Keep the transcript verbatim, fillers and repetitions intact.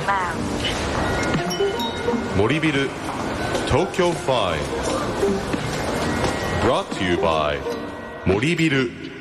Lounge. 森ビル Tokyo Five Brought to you by 森ビル